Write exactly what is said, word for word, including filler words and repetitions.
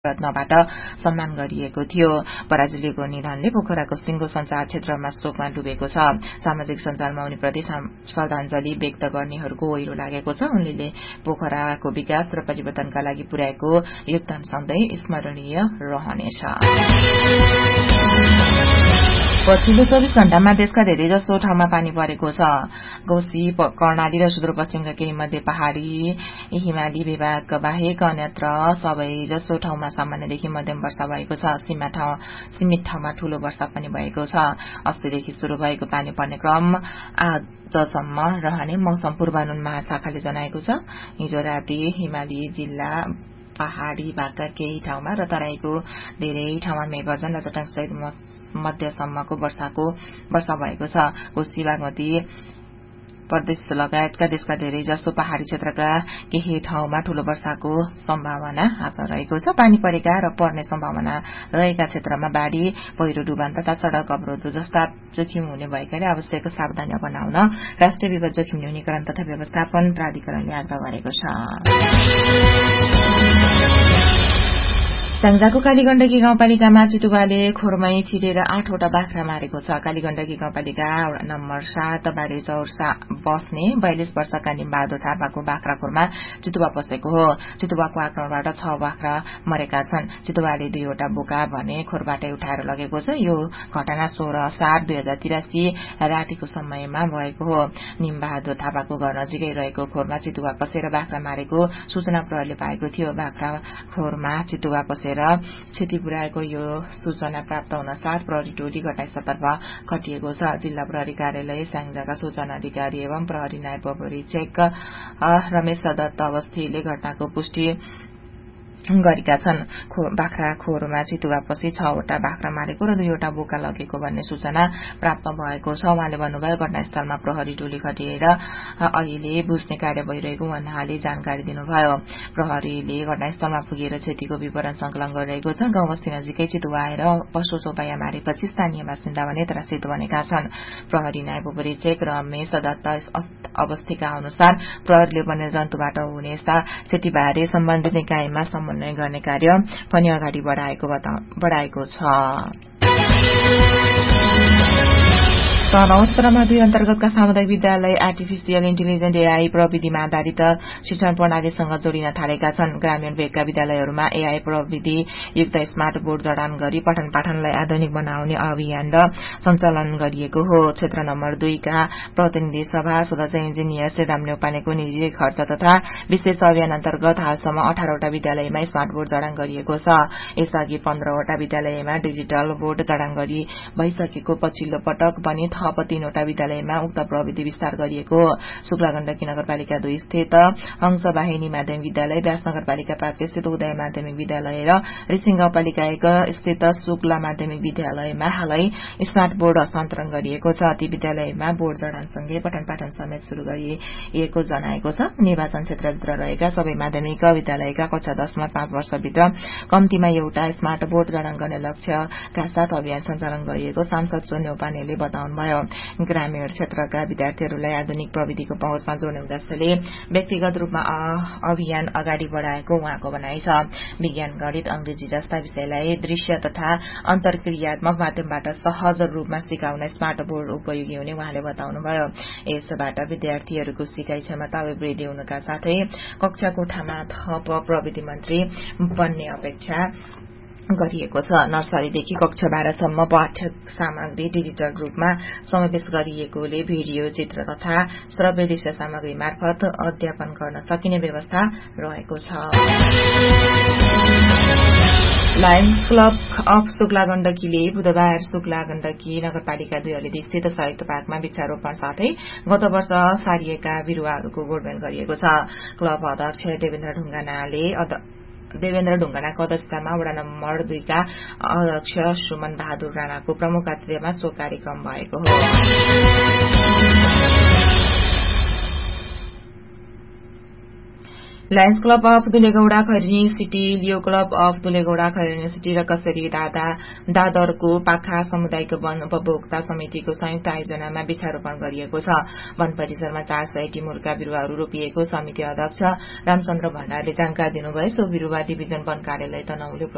रत्नबाट सम्मान गरिएको थियो। पराजुलीको निधनले पोखराको सिंगो संचार क्षेत्रमा शोकमा डुबेको छ। सामाजिक सञ्जालमा उनीप्रति श्रद्धाञ्जली व्यक्त गर्नेहरूको ओइरो लागेको छ। उनले पोखराको विकास र परिवर्तनका लागि पुर्याएको योगदान सधैँ स्मरणीय रहनेछ। पछिल्लो चौबिस घण्टामा देशका धेरैजसो ठाउँमा पानी परेको छ। कोशी, कर्णाली र सुदूरपश्चिमका केही मध्य पहाड़ी हिमाली विभाग बाहेक अन्यत्र सबैजसो ठाउँमा सामान्यदेखि मध्यम वर्षा भएको छ। सीमा ठाउँ सीमित ठाउँमा ठूलो वर्षा पनि भएको छ। अस्तिदेखि शुरू भएको पानी पर्ने क्रम आजसम्म रहने मौसम पूर्वानुमान महाशाखाले जनाएको छ। हिजो राति हिमाली जिल्ला पहाड़ी भागका केही ठाउँमा र तराईको धेरै ठाउँमा मेघगर्जन र चट्याङसहित मध्यसम्मको वर्षाको वर्षा भएको छ। कोशी, बागमती प्रदेश लगायतका देशका धेरै जसो पहाड़ी क्षेत्रका केही ठाउँमा ठूलो वर्षाको सम्भावना आज रहेको छ। पानी परेका र पर्ने सम्भावना रहेका क्षेत्रमा बाढ़ी, पहिरो डुबान तथा सड़क अवरोध जस्ता जोखिम हुने भएकाले आवश्यक सावधानी अपनाउन राष्ट्रिय विपद जोखिम न्यूनीकरण तथा व्यवस्थापन प्राधिकरणले आग्रह गरेको छ। स्याङ्जाको कालीगण्डकी गाउँपालिकामा चितुवाले खोरमै छिरेर आठवटा बाख्रा मारेको छ। कालीगण्डकी गाउँपालिका नम्बर सात बारे चौरसा बस्ने बयालिस वर्षका निम्बहादुर थापाको बाख्रा खोरमा चितुवा पसेको हो। चितुवाको आक्रमणबाट छ बाख्रा मरेका छन्। चितुवाले दुईवटा बोका भने खोरबाटै उठाएर लगेको छ। यो घटना सोह्र सात दुई हजार तिरासी रातिको समयमा भएको हो। निम्बहादुर थापाको घर नजिकै रहेको खोरमा चितुवा पसेर बाख्रा मारेको सूचना प्रहरीले पाएको थियो। बाख्रा खोरमा चितुवा पसेर क्षति पुर्याएको यो सूचना प्राप्त हुन साथ प्रहरी टोली घटनास्थलतर्फ खटिएको छ। जिल्ला प्रहरी कार्यालय स्याङ्जाका सूचना अधिकारी एवं प्रहरी नायब उपरीक्षक रमेश दत्त अवस्थीले घटनाको पुष्टि गरेका छन्। बाख्रा खोरमा चितुवा पछि छवटा बाख्रा मारेको र दुईवटा बोका लगेको भन्ने सूचना प्राप्त भएको छ। उहाँले भन्नुभयो घटनास्थलमा प्रहरी टोली खटिएर अहिले बुझ्ने कार्य भइरहेको उहाँले जानकारी दिनुभयो। प्रहरीले घटनास्थलमा पुगेर क्षतिको विवरण संकलन गरिरहेको छ। गाउँबस्ती नजिकै चितुवा आएर पशु चौपाया मारेपछि स्थानीय बासिन्दा भने त्रासित बनेका छन्। प्रहरी नायब उपरीक्षक रमेश दत्त अवस्थीका अनुसार प्रहरीले वन्यजन्तुबाट हुने क्षतिबारे सम्बन्धित निकायमा समन्वय गर्ने कार्य पनि अगाडि बढाएको बढाएको छ। तनहुँसरमा दुई अन्तर्गतका सामुदायिक विद्यालय आर्टिफिशियल इन्टेलिजेन्ट एआई प्रविधिमा आधारित शिक्षण प्रणालीसँग जोडिन थालेका छन्। ग्रामीण भेगका विद्यालयहरूमा एआई प्रविधि युक्त स्मार्ट बोर्ड जडान गरी पठन पाठनलाई आधुनिक बनाउने अभियान सञ्चालन गरिएको हो। क्षेत्र नम्बर दुईका प्रतिनिधि सभा सदस्य इन्जिनियर श्रीराम न्यौपानेको निजी खर्च तथा विशेष अभियान अन्तर्गत हालसम्म अठारवटा विद्यालयमा स्मार्ट बोर्ड जडान गरिएको छ। यसअघि पन्ध्रवटा विद्यालयमा डिजिटल बोर्ड जडान गरी भइसकेको पछिल्लो पटक पनि थप तीनवटा विद्यालयमा उक्त प्रविधि विस्तार गरिएको हो। शुक्ला गण्डकी नगरपालिका दुई स्थित हंसवाहिनी माध्यमिक विद्यालय, व्यास नगरपालिका पाँच स्थित उदय माध्यमिक विद्यालय र रिसिङ गाउँपालिका एक स्थित शुक्ला माध्यमिक विद्यालयमा हालै स्मार्ट बोर्ड हस्तान्तरण गरिएको छ। ती विद्यालयमा बोर्ड जडानसँगै पठन पाठन समेत शुरू गरिएको जनाएको छ। निर्वाचन क्षेत्रभित्र रहेका सबै माध्यमिक विद्यालयका कक्षा दशमा पाँच वर्षभित्र कम्तीमा एउटा स्मार्ट बोर्ड जडान गर्ने लक्ष्यका साथ अभियान सञ्चालन गरिएको सांसद सो न्यौपानेले बताउनुभयो। ग्रामीण क्षेत्रका विद्यार्थीहरूलाई आधुनिक प्रविधिको पहुँचमा जोड्ने उद्देश्यले व्यक्तिगत रूपमा अभियान अगाडि बढ़ाएको उहाँको भनाइ छ। विज्ञान, गणित, अंग्रेजी जस्ता विषयलाई दृश्य तथा अन्तर्क्रियात्मक माध्यमबाट सहज रूपमा सिकाउन स्मार्ट बोर्ड उपयोगी हुने उहाँले बताउनुभयो। यसबाट विद्यार्थीहरूको सिकाइ क्षमता वृद्धि हुनका साथै कक्षा कोठामा थप प्रविधि मन्त्री बन्ने अपेक्षा गरिएको छ। नर्सरीदेखि कक्षा बाह्रसम्म पाठ्य सामग्री डिजिटल रूपमा समावेश गरिएकोले भिडियो, चित्र तथा श्रव्य दृश्य सामग्री मार्फत अध्यापन गर्न सकिने व्यवस्था रहेको छ। लायन्स क्लब अफ शुक्ला गण्डकीले बुधबार शुक्ला गण्डकी नगरपालिका दुई हलेदी स्थित साहित्य पार्कमा वृक्षारोपण साथै गत वर्ष सारिएका बिरूवाहरूको गोडमेल गरिएको छ। क्लब अध्यक्ष देवेन्द्र ढुङ्गानाले देवेन्द्र ढुङ्गानाको अध्यक्षतामा वडा नम्बर दुईका अध्यक्ष सुमन बहादुर राणाको प्रमुख आतिथ्यमा सो कार्यक्रम भएको हो। Lions club of दुलेगौडा Khairani city, Leo club of दुलेगौडा Khairani city र कसरी दादा दादरको पाखा सामुदायिक वन उपभोक्ता समितिको संयुक्त आयोजनामा वृक्षारोपण गरिएको छ। वन परिसरमा चार सय टिमुरका बिरूवाहरू रोपिएको समिति अध्यक्ष रामचन्द्र भण्डारले जानकारी दिनुभयो। सो बिरूवा डिभिजन वन कार्यालय तनहुले